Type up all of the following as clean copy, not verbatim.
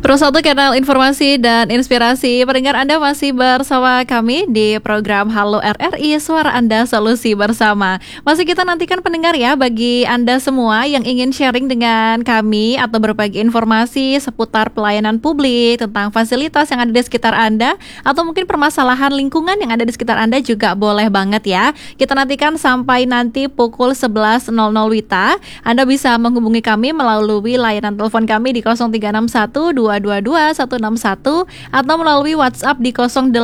Pro 1 kanal informasi dan inspirasi. Pendengar Anda masih bersama kami di program Halo RRI, Suara Anda Solusi Bersama. Masih kita nantikan pendengar ya, bagi Anda semua yang ingin sharing dengan kami atau berbagi informasi seputar pelayanan publik, tentang fasilitas yang ada di sekitar Anda, atau mungkin permasalahan lingkungan yang ada di sekitar Anda juga boleh banget ya. Kita nantikan sampai nanti pukul 11.00 WITA. Anda bisa menghubungi kami melalui layanan telepon kami di 0361 222 161 atau melalui WhatsApp di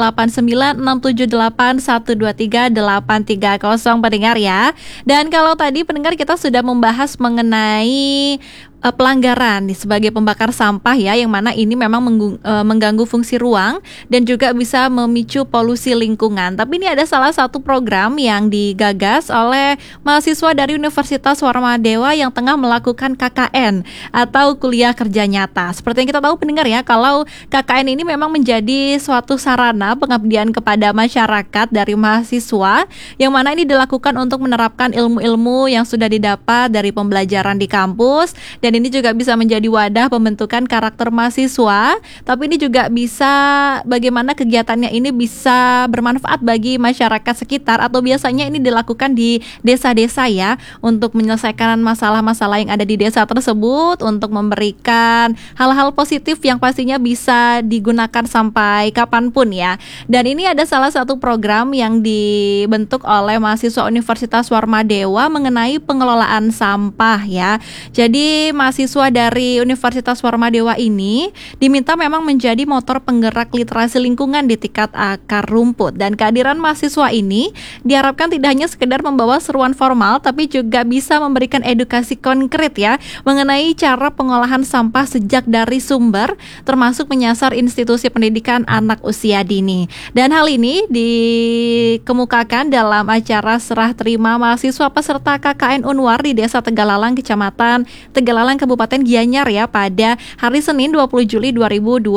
089678123830 pendengar ya. Dan kalau tadi pendengar kita sudah membahas mengenai pelanggaran sebagai pembakar sampah ya, yang mana ini memang mengganggu fungsi ruang dan juga bisa memicu polusi lingkungan. Tapi ini ada salah satu program yang digagas oleh mahasiswa dari Universitas Warmadewa yang tengah melakukan KKN atau kuliah kerja nyata. Seperti yang kita tahu pendengar ya, kalau KKN ini memang menjadi suatu sarana pengabdian kepada masyarakat dari mahasiswa, yang mana ini dilakukan untuk menerapkan ilmu-ilmu yang sudah didapat dari pembelajaran di kampus. Dan ini juga bisa menjadi wadah pembentukan karakter mahasiswa. Tapi ini juga bisa bagaimana kegiatannya ini bisa bermanfaat bagi masyarakat sekitar, atau biasanya ini dilakukan di desa-desa ya, untuk menyelesaikan masalah-masalah yang ada di desa tersebut, untuk memberikan hal-hal positif yang pastinya bisa digunakan sampai kapanpun ya. Dan ini ada salah satu program yang dibentuk oleh mahasiswa Universitas Warmadewa mengenai pengelolaan sampah ya. Jadi mahasiswa dari Universitas Warmadewa ini diminta memang menjadi motor penggerak literasi lingkungan di tingkat akar rumput. Dan kehadiran mahasiswa ini diharapkan tidak hanya sekedar membawa seruan formal, tapi juga bisa memberikan edukasi konkret ya mengenai cara pengolahan sampah sejak dari sumber, termasuk menyasar institusi pendidikan anak usia dini. Dan hal ini dikemukakan dalam acara serah terima mahasiswa peserta KKN Unwar di Desa Tegalalang, Kecamatan Tegalalang, Kabupaten Gianyar ya, pada hari Senin 20 Juli 2026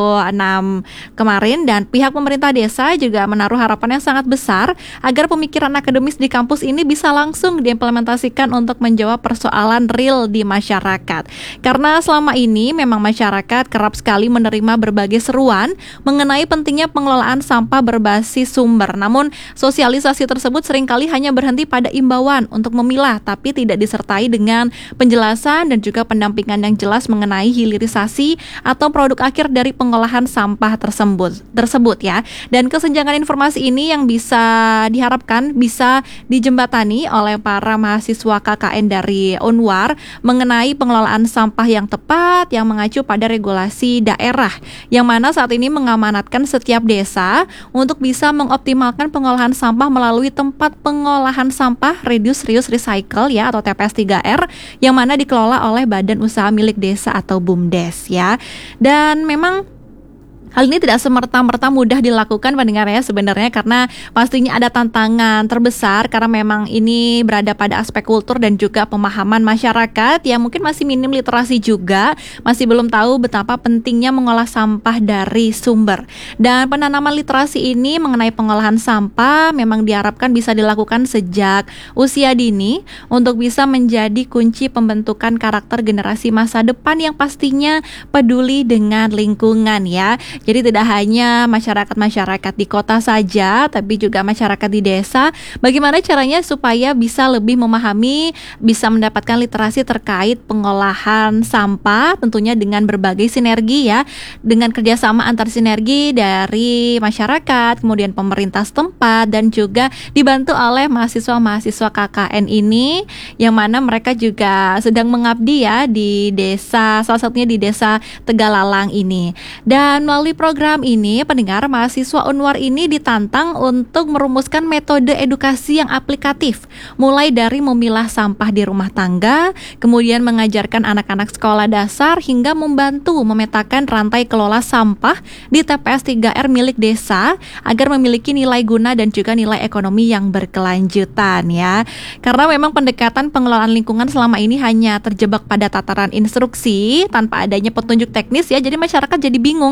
kemarin. Dan pihak pemerintah desa juga menaruh harapan yang sangat besar agar pemikiran akademis di kampus ini bisa langsung diimplementasikan untuk menjawab persoalan real di masyarakat. Karena selama ini memang masyarakat kerap sekali menerima berbagai seruan mengenai pentingnya pengelolaan sampah berbasis sumber. Namun sosialisasi tersebut seringkali hanya berhenti pada imbauan untuk memilah, tapi tidak disertai dengan penjelasan dan juga pendampingan yang jelas mengenai hilirisasi atau produk akhir dari pengolahan sampah tersebut ya. Dan kesenjangan informasi ini yang bisa diharapkan bisa dijembatani oleh para mahasiswa KKN dari Unwar mengenai pengelolaan sampah yang tepat, yang mengacu pada regulasi daerah, yang mana saat ini mengamanatkan setiap desa untuk bisa mengoptimalkan pengolahan sampah melalui tempat pengolahan sampah reduce, reuse, recycle ya, atau TPS 3R, yang mana dikelola oleh Badan Usaha Milik Desa atau BUMDes ya. Dan memang hal ini tidak semerta-merta mudah dilakukan pendengar ya sebenarnya, karena pastinya ada tantangan terbesar karena memang ini berada pada aspek kultur dan juga pemahaman masyarakat yang mungkin masih minim literasi juga, masih belum tahu betapa pentingnya mengolah sampah dari sumber. Dan penanaman literasi ini mengenai pengolahan sampah memang diharapkan bisa dilakukan sejak usia dini untuk bisa menjadi kunci pembentukan karakter generasi masa depan yang pastinya peduli dengan lingkungan ya. Jadi tidak hanya masyarakat di kota saja, tapi juga masyarakat di desa. Bagaimana caranya supaya bisa lebih memahami, bisa mendapatkan literasi terkait pengolahan sampah, tentunya dengan berbagai sinergi ya, dengan kerjasama antar sinergi dari masyarakat, kemudian pemerintah setempat, dan juga dibantu oleh mahasiswa-mahasiswa KKN ini, yang mana mereka juga sedang mengabdi ya di desa, salah satunya di Desa Tegalalang ini. Dan melalui program ini, pendengar, mahasiswa Unwar ini ditantang untuk merumuskan metode edukasi yang aplikatif, mulai dari memilah sampah di rumah tangga, kemudian mengajarkan anak-anak sekolah dasar, hingga membantu memetakan rantai kelola sampah di TPS 3R milik desa agar memiliki nilai guna dan juga nilai ekonomi yang berkelanjutan ya. Karena memang pendekatan pengelolaan lingkungan selama ini hanya terjebak pada tataran instruksi tanpa adanya petunjuk teknis ya, jadi masyarakat jadi bingung sebenarnya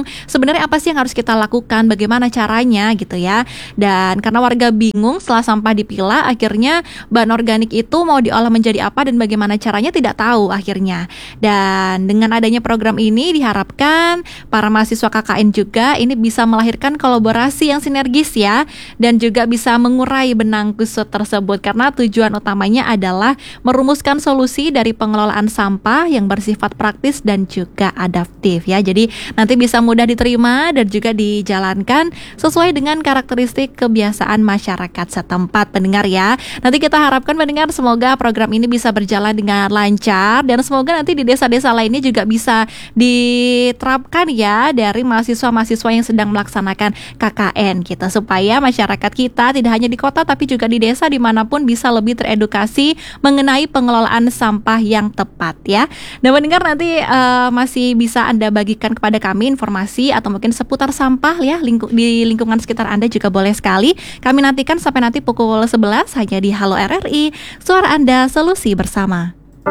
sebenarnya apa sih yang harus kita lakukan, bagaimana caranya gitu ya. Dan karena warga bingung setelah sampah dipilah, akhirnya bahan organik itu mau diolah menjadi apa dan bagaimana caranya tidak tahu akhirnya. Dan dengan adanya program ini diharapkan para mahasiswa KKN juga ini bisa melahirkan kolaborasi yang sinergis ya, dan juga bisa mengurai benang kusut tersebut, karena tujuan utamanya adalah merumuskan solusi dari pengelolaan sampah yang bersifat praktis dan juga adaptif ya. Jadi nanti bisa mudah diterima dan juga dijalankan sesuai dengan karakteristik kebiasaan masyarakat setempat pendengar ya. Nanti kita harapkan pendengar semoga program ini bisa berjalan dengan lancar, dan semoga nanti di desa-desa lainnya juga bisa diterapkan ya dari mahasiswa-mahasiswa yang sedang melaksanakan KKN kita, supaya masyarakat kita tidak hanya di kota tapi juga di desa dimanapun bisa lebih teredukasi mengenai pengelolaan sampah yang tepat ya. Dan pendengar nanti masih bisa Anda bagikan kepada kami informasi atau mungkin seputar sampah ya di lingkungan sekitar Anda juga boleh sekali. Kami nantikan sampai nanti pukul 11 hanya di Halo RRI, suara Anda, solusi bersama.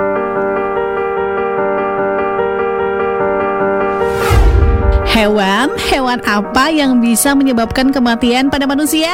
Hewan apa yang bisa menyebabkan kematian pada manusia?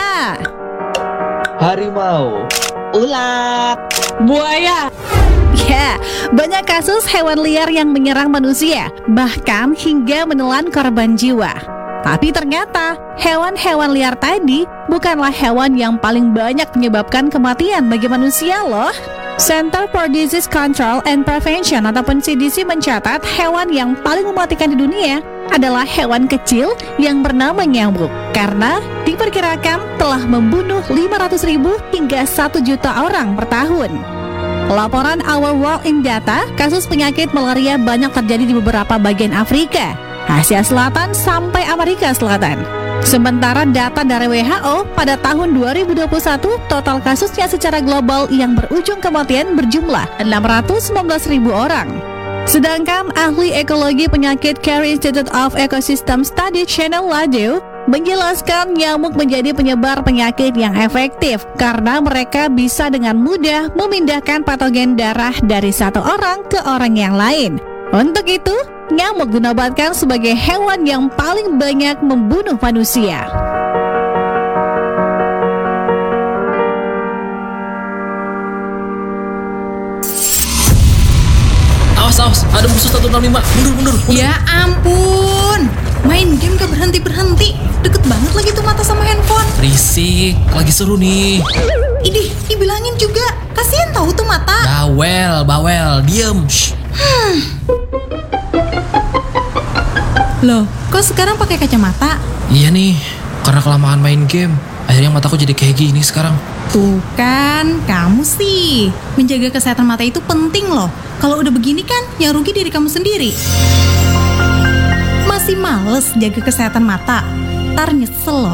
Harimau, ulat, buaya. Ya, banyak kasus hewan liar yang menyerang manusia, bahkan hingga menelan korban jiwa. Tapi ternyata hewan-hewan liar tadi bukanlah hewan yang paling banyak menyebabkan kematian bagi manusia loh. Center for Disease Control and Prevention ataupun CDC mencatat hewan yang paling mematikan di dunia adalah hewan kecil yang bernama nyamuk, karena diperkirakan telah membunuh 500.000 hingga 1 juta orang per tahun. Laporan Our World in Data, kasus penyakit malaria banyak terjadi di beberapa bagian Afrika, Asia Selatan sampai Amerika Selatan. Sementara data dari WHO pada tahun 2021, total kasusnya secara global yang berujung kematian berjumlah 619.000 orang. Sedangkan ahli ekologi penyakit Carey Institute of Ecosystem Study Channel Ladeu menjelaskan nyamuk menjadi penyebar penyakit yang efektif karena mereka bisa dengan mudah memindahkan patogen darah dari satu orang ke orang yang lain. Untuk itu, nyamuk dinobatkan sebagai hewan yang paling banyak membunuh manusia. Awas, ada musuh 165. Mundur. Ya ampun, main game gak berhenti-berhenti. Deket banget lagi tuh mata sama handphone. Risik, lagi seru nih. Idih, dibilangin juga. Kasian tahu tuh mata. Bawel, diem. Loh, kok sekarang pakai kacamata? Iya nih, karena kelamaan main game, akhirnya mataku jadi kayak gini sekarang. Tuh kan, kamu sih. Menjaga kesehatan mata itu penting loh. Kalau udah begini kan, yang rugi diri kamu sendiri. Masih males jaga kesehatan mata? Ntar nyesel loh.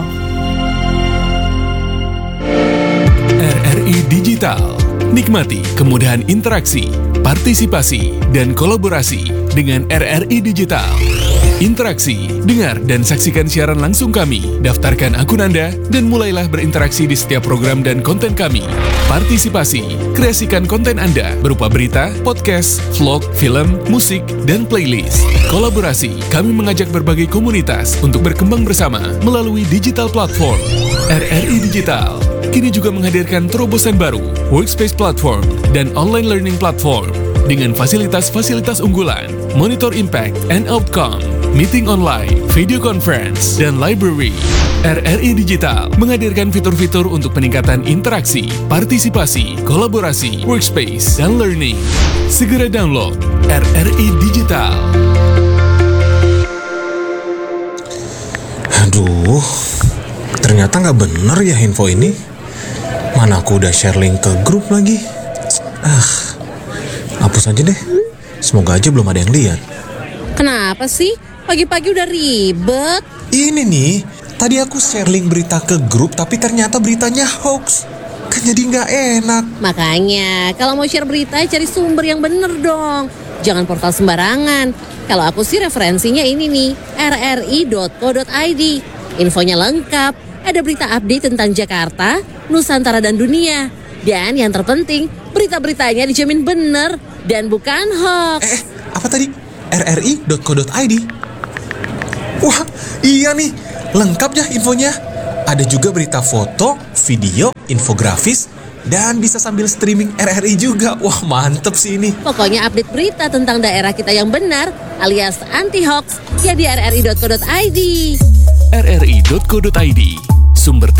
RRI Digital. Nikmati kemudahan interaksi, partisipasi, dan kolaborasi dengan RRI Digital. Interaksi, dengar dan saksikan siaran langsung kami, daftarkan akun Anda, dan mulailah berinteraksi di setiap program dan konten kami. Partisipasi, kreasikan konten Anda berupa berita, podcast, vlog, film, musik, dan playlist. Kolaborasi, kami mengajak berbagai komunitas untuk berkembang bersama melalui digital platform. RRI Digital kini juga menghadirkan terobosan baru, workspace platform, dan online learning platform dengan fasilitas-fasilitas unggulan, monitor impact and outcome, meeting online, video conference, dan library. RRI Digital menghadirkan fitur-fitur untuk peningkatan interaksi, partisipasi, kolaborasi, workspace, dan learning. Segera download RRI Digital. Aduh, ternyata nggak bener ya info ini. Mana aku udah share link ke grup lagi. Hapus aja deh. Semoga aja belum ada yang lihat. Kenapa sih? Pagi-pagi udah ribet. Ini nih, tadi aku share link berita ke grup tapi ternyata beritanya hoax. Kan jadi nggak enak. Makanya, kalau mau share berita cari sumber yang bener dong. Jangan portal sembarangan. Kalau aku sih referensinya ini nih, rri.co.id. Infonya lengkap, ada berita update tentang Jakarta, Nusantara dan dunia. Dan yang terpenting, berita-beritanya dijamin bener dan bukan hoax. Apa tadi? rri.co.id? Wah, iya nih, lengkap ya infonya. Ada juga berita foto, video, infografis, dan bisa sambil streaming RRI juga. Wah, mantep sih ini. Pokoknya update berita tentang daerah kita yang benar alias anti-hoax ya di rri.co.id. rri.co.id, sumber